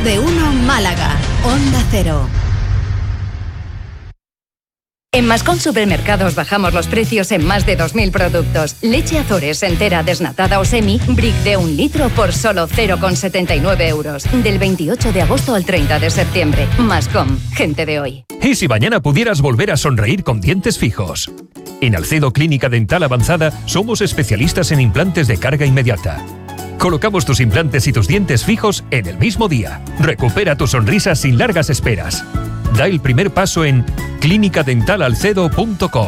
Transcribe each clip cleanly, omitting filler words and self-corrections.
de uno Málaga, Onda Cero. En Mascón Supermercados bajamos los precios en más de 2.000 productos. Leche Azores entera, desnatada o semi, brick de 1 litro por solo 0,79 euros. Del 28 de agosto al 30 de septiembre. Mascón, gente de hoy. ¿Y si mañana pudieras volver a sonreír con dientes fijos? En Alcedo Clínica Dental Avanzada somos especialistas en implantes de carga inmediata. Colocamos tus implantes y tus dientes fijos en el mismo día. Recupera tu sonrisa sin largas esperas. Da el primer paso en clinicadentalalcedo.com.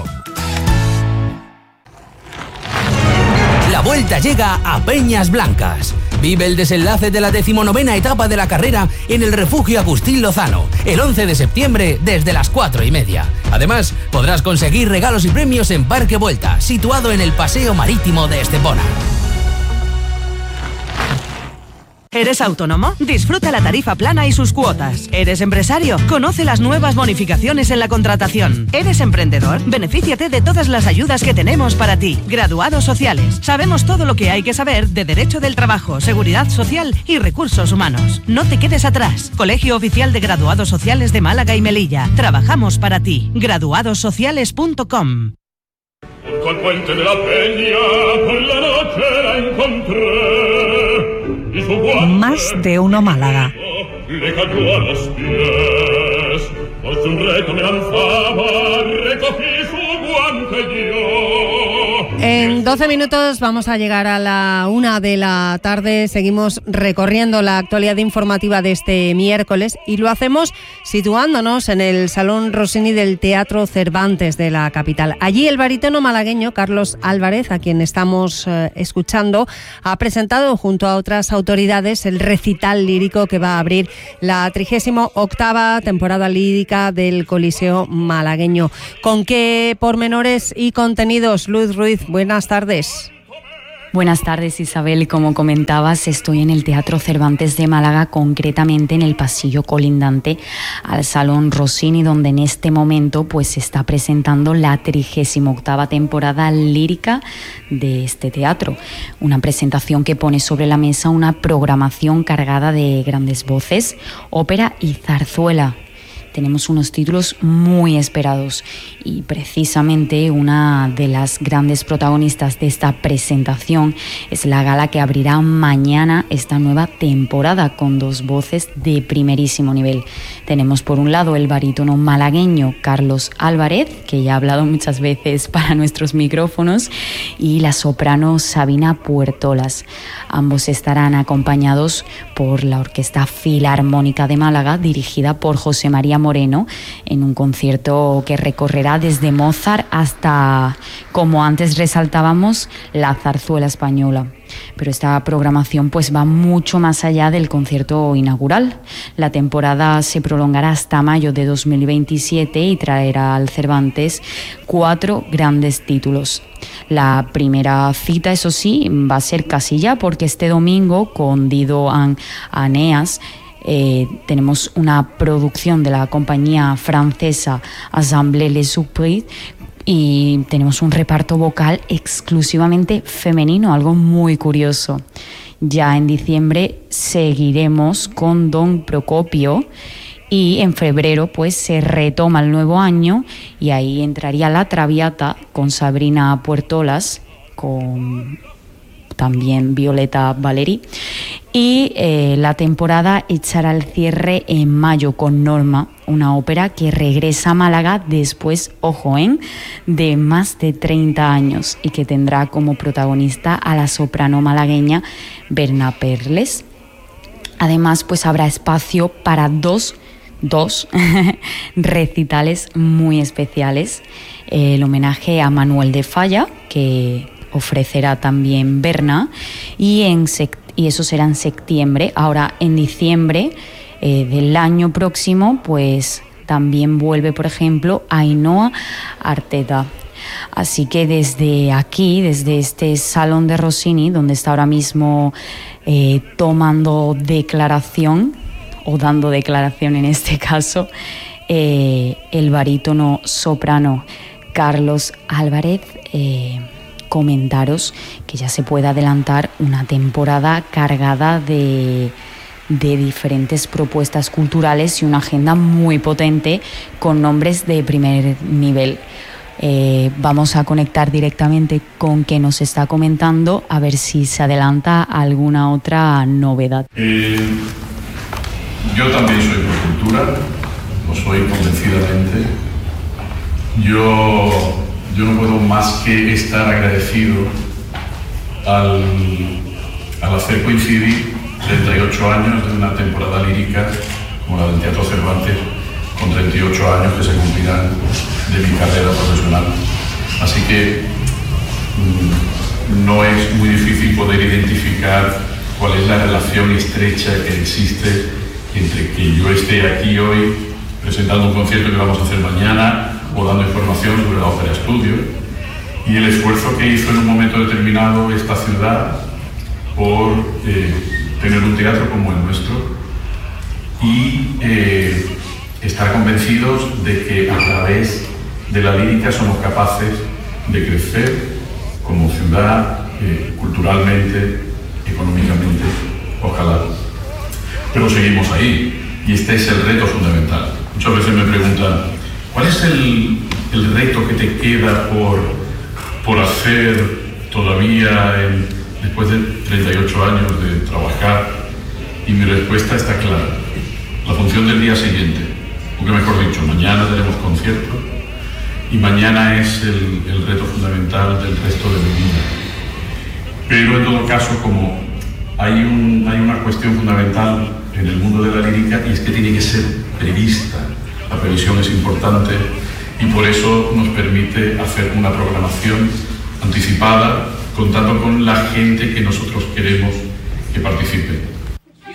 La vuelta llega a Peñas Blancas. Vive el desenlace de la 19ª etapa de la carrera en el Refugio Agustín Lozano, el 11 de septiembre desde las 4:30. Además, podrás conseguir regalos y premios en Parque Vuelta, situado en el Paseo Marítimo de Estepona. ¿Eres autónomo? Disfruta la tarifa plana y sus cuotas. ¿Eres empresario? Conoce las nuevas bonificaciones en la contratación. ¿Eres emprendedor? Benefíciate de todas las ayudas que tenemos para ti. Graduados sociales. Sabemos todo lo que hay que saber de Derecho del Trabajo, Seguridad Social y Recursos Humanos. No te quedes atrás. Colegio Oficial de Graduados Sociales de Málaga y Melilla. Trabajamos para ti. Graduadossociales.com. Junto al puente de la Peña, por la noche la encontré. Más de uno Málaga. Le cayó a los pies, por su reto me lanzaba, recogí su guante yo. En 12 minutos vamos a llegar a la 1 de la tarde. Seguimos recorriendo la actualidad informativa de este miércoles y lo hacemos situándonos en el Salón Rossini del Teatro Cervantes de la capital. Allí el barítono malagueño Carlos Álvarez, a quien estamos escuchando, ha presentado junto a otras autoridades el recital lírico que va a abrir la 38ª temporada lírica del Coliseo malagueño. ¿Con qué pormenores y contenidos? Luz Ruiz, buenas tardes. Buenas tardes, Isabel. Como comentabas, estoy en el Teatro Cervantes de Málaga, concretamente en el pasillo colindante al Salón Rossini, donde en este momento pues se está presentando la 38ª temporada lírica de este teatro. Una presentación que pone sobre la mesa una programación cargada de grandes voces, ópera y zarzuela. Tenemos unos títulos muy esperados y precisamente una de las grandes protagonistas de esta presentación es la gala que abrirá mañana esta nueva temporada con 2 voces de primerísimo nivel. Tenemos por un lado el barítono malagueño Carlos Álvarez, que ya ha hablado muchas veces para nuestros micrófonos, y la soprano Sabina Puertolas. Ambos estarán acompañados por la Orquesta Filarmónica de Málaga, dirigida por José María Moreno, en un concierto que recorrerá desde Mozart hasta, como antes resaltábamos, la zarzuela española. Pero esta programación pues va mucho más allá del concierto inaugural. La temporada se prolongará hasta mayo de 2027 y traerá al Cervantes 4 grandes títulos. La primera cita, eso sí, va a ser Casilla, porque este domingo con Dido Aneas tenemos una producción de la compañía francesa Assemblée Les Surprises y tenemos un reparto vocal exclusivamente femenino, algo muy curioso. Ya en diciembre seguiremos con Don Procopio y en febrero pues se retoma el nuevo año y ahí entraría La Traviata con Sabrina Puertolas, con también Violeta Valeri, y la temporada echará el cierre en mayo con Norma, una ópera que regresa a Málaga después, ojo, de más de 30 años y que tendrá como protagonista a la soprano malagueña Berna Perles. Además, pues habrá espacio para dos recitales muy especiales. El homenaje a Manuel de Falla, que ofrecerá también Berna, y eso será en septiembre. Ahora en diciembre del año próximo pues también vuelve, por ejemplo, Ainhoa Arteta. Así que desde aquí, desde este Salón de Rossini, donde está ahora mismo tomando declaración, o dando declaración en este caso, el barítono soprano Carlos Álvarez, comentaros que ya se puede adelantar una temporada cargada de de diferentes propuestas culturales y una agenda muy potente con nombres de primer nivel. Vamos a conectar directamente con quien nos está comentando a ver si se adelanta alguna otra novedad. Yo también soy pro cultura, lo soy convencidamente. Yo no puedo más que estar agradecido al hacer coincidir 38 años de una temporada lírica como la del Teatro Cervantes con 38 años que se cumplirán de mi carrera profesional. Así que no es muy difícil poder identificar cuál es la relación estrecha que existe entre que yo esté aquí hoy presentando un concierto que vamos a hacer mañana o dando información sobre la Ópera Estudio y el esfuerzo que hizo en un momento determinado esta ciudad por tener un teatro como el nuestro y estar convencidos de que a través de la lírica somos capaces de crecer como ciudad, culturalmente, económicamente, ojalá. Pero seguimos ahí y este es el reto fundamental. Muchas veces me preguntan, ¿cuál es el reto que te queda por hacer todavía después de 38 años de trabajar? Y mi respuesta está clara. La función del día siguiente, o que mejor dicho, mañana tenemos concierto y mañana es el reto fundamental del resto de mi vida. Pero en todo caso, como hay una cuestión fundamental en el mundo de la lírica y es que tiene que ser prevista. La previsión es importante y por eso nos permite hacer una programación anticipada contando con la gente que nosotros queremos que participe.